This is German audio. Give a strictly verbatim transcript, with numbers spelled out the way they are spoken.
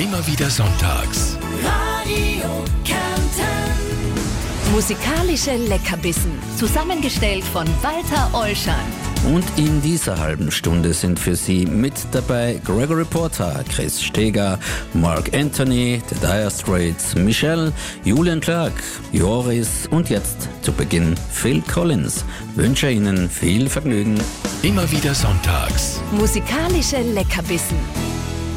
Immer wieder sonntags. Radio Kärnten. Musikalische Leckerbissen, zusammengestellt von Walter Olschan. Und in dieser halben Stunde sind für Sie mit dabei Gregory Porter, Chris Steger, Mark Anthony, The Dire Straits, Michelle, Julian Clark, Joris und jetzt zu Beginn Phil Collins. Wünsche Ihnen viel Vergnügen. Immer wieder sonntags. Musikalische Leckerbissen